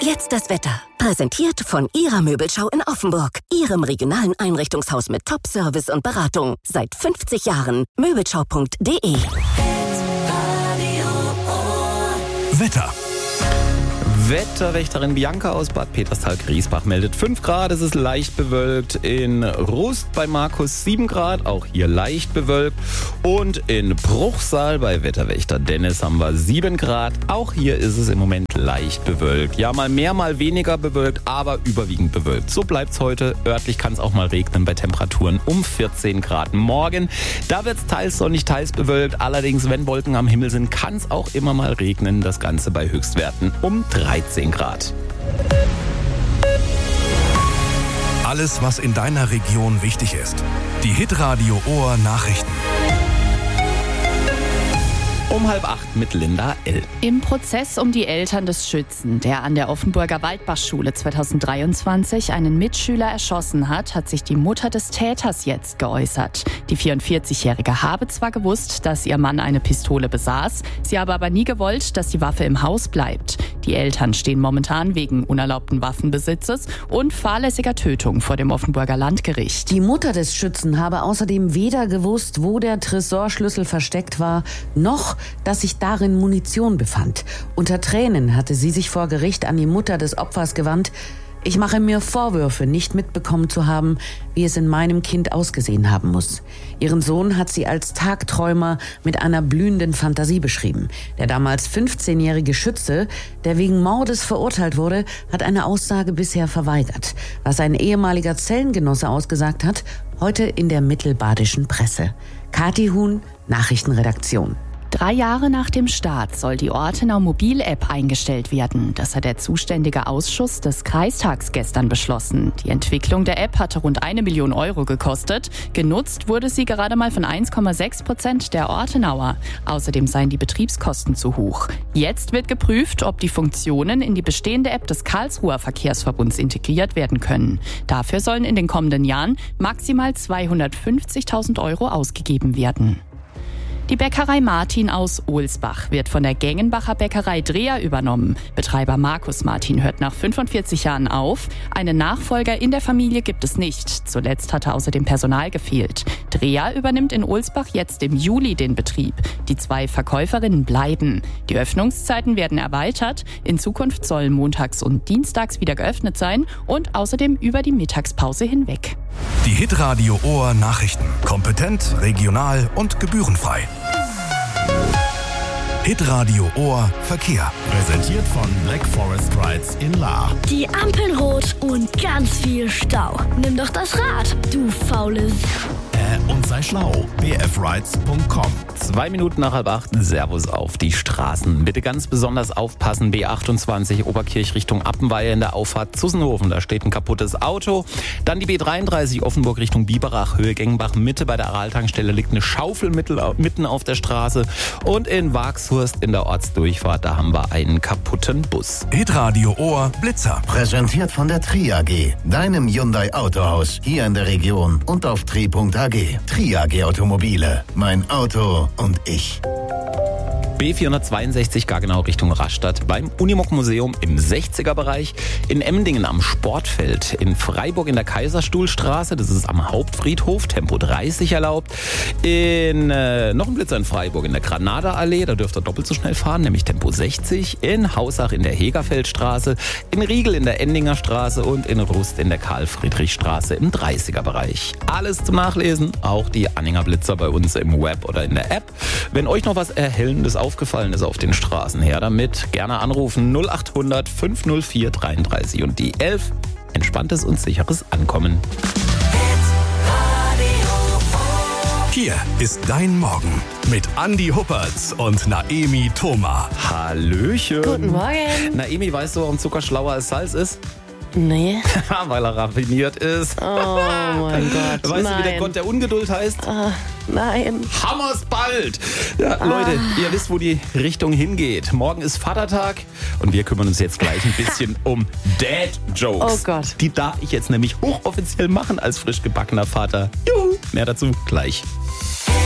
jetzt das Wetter. Präsentiert von Ihrer Möbelschau in Offenburg. Ihrem regionalen Einrichtungshaus mit Top-Service und Beratung. Seit 50 Jahren. Möbelschau.de. Wetter. Wetterwächterin Bianca aus Bad Peterstal-Griesbach meldet 5 Grad. Es ist leicht bewölkt. In Rust bei Markus 7 Grad, auch hier leicht bewölkt. Und in Bruchsal bei Wetterwächter Dennis haben wir 7 Grad. Auch hier ist es im Moment leicht bewölkt. Ja, mal mehr, mal weniger bewölkt, aber überwiegend bewölkt. So bleibt's heute. Örtlich kann es auch mal regnen bei Temperaturen um 14 Grad. Morgen, da wird's teils sonnig, teils bewölkt. Allerdings, wenn Wolken am Himmel sind, kann es auch immer mal regnen. Das Ganze bei Höchstwerten um 13 Grad. Alles, was in deiner Region wichtig ist. Die Hitradio Ohr Nachrichten. Um 7:30 mit Linda L. Im Prozess um die Eltern des Schützen, der an der Offenburger Waldbachschule 2023 einen Mitschüler erschossen hat, hat sich die Mutter des Täters jetzt geäußert. Die 44-Jährige habe zwar gewusst, dass ihr Mann eine Pistole besaß, sie habe aber nie gewollt, dass die Waffe im Haus bleibt. Die Eltern stehen momentan wegen unerlaubten Waffenbesitzes und fahrlässiger Tötung vor dem Offenburger Landgericht. Die Mutter des Schützen habe außerdem weder gewusst, wo der Tresorschlüssel versteckt war, noch, dass sich darin Munition befand. Unter Tränen hatte sie sich vor Gericht an die Mutter des Opfers gewandt. Ich mache mir Vorwürfe, nicht mitbekommen zu haben, wie es in meinem Kind ausgesehen haben muss. Ihren Sohn hat sie als Tagträumer mit einer blühenden Fantasie beschrieben. Der damals 15-jährige Schütze, der wegen Mordes verurteilt wurde, hat eine Aussage bisher verweigert. Was ein ehemaliger Zellengenosse ausgesagt hat, heute in der mittelbadischen Presse. Kathi Huhn, Nachrichtenredaktion. 3 Jahre nach dem Start soll die Ortenau Mobil-App eingestellt werden. Das hat der zuständige Ausschuss des Kreistags gestern beschlossen. Die Entwicklung der App hatte rund 1 Million Euro gekostet. Genutzt wurde sie gerade mal von 1,6% der Ortenauer. Außerdem seien die Betriebskosten zu hoch. Jetzt wird geprüft, ob die Funktionen in die bestehende App des Karlsruher Verkehrsverbunds integriert werden können. Dafür sollen in den kommenden Jahren maximal 250.000 Euro ausgegeben werden. Die Bäckerei Martin aus Ohlsbach wird von der Gengenbacher Bäckerei Dreher übernommen. Betreiber Markus Martin hört nach 45 Jahren auf. Einen Nachfolger in der Familie gibt es nicht. Zuletzt hatte außerdem Personal gefehlt. Dreher übernimmt in Ohlsbach jetzt im Juli den Betrieb. Die 2 Verkäuferinnen bleiben. Die Öffnungszeiten werden erweitert. In Zukunft sollen montags und dienstags wieder geöffnet sein und außerdem über die Mittagspause hinweg. Die Hitradio Ohr Nachrichten. Kompetent, regional und gebührenfrei. Hitradio Ohr Verkehr. Präsentiert von Black Forest Rides in Lahr. Die Ampeln rot und ganz viel Stau. Nimm doch das Rad, du faules. Und sei schlau. bfrides.com. 2 Minuten nach 7:30. Servus auf die Straßen. Bitte ganz besonders aufpassen. B28 Oberkirch Richtung Appenweier in der Auffahrt Zussenhofen. Da steht ein kaputtes Auto. Dann die B33 Offenburg Richtung Biberach, Höhe Gengenbach Mitte. Bei der Araltankstelle liegt eine Schaufel mitten auf der Straße. Und in Wagshurst in der Ortsdurchfahrt, da haben wir einen kaputten Bus. Hitradio Ohr Blitzer. Präsentiert von der Tri AG, deinem Hyundai Autohaus, hier in der Region und auf tri.ag. Tri AG Automobile, mein Auto und ich. B462 Gargenau Richtung Rastatt, beim Unimog-Museum im 60er-Bereich, in Emdingen am Sportfeld, in Freiburg in der Kaiserstuhlstraße, das ist am Hauptfriedhof, Tempo 30 erlaubt, noch ein Blitzer in Freiburg in der Granada-Allee, da dürft ihr doppelt so schnell fahren, nämlich Tempo 60, in Hausach in der Hegerfeldstraße, in Riegel in der Endinger Straße und in Rust in der Karl-Friedrich-Straße im 30er-Bereich. Alles zum Nachlesen, auch die Anhänger Blitzer bei uns im Web oder in der App. Wenn euch noch was Erhellendes aufgefallen ist auf den Straßen, her damit. Gerne anrufen 0800 504 33 und die 11. Entspanntes und sicheres Ankommen. Hier ist dein Morgen mit Andi Huppertz und Naemi Thoma. Hallöchen. Guten Morgen. Naemi, weißt du, warum Zucker schlauer als Salz ist? Nee. Weil er raffiniert ist. Oh mein Gott. Weißt du, wie der Gott der Ungeduld heißt? Nein. Hammer's bald! Ja, Leute, ihr wisst, wo die Richtung hingeht. Morgen ist Vatertag und wir kümmern uns jetzt gleich ein bisschen um Dad-Jokes. Oh Gott. Die darf ich jetzt nämlich hochoffiziell machen als frisch gebackener Vater. Juhu! Mehr dazu gleich.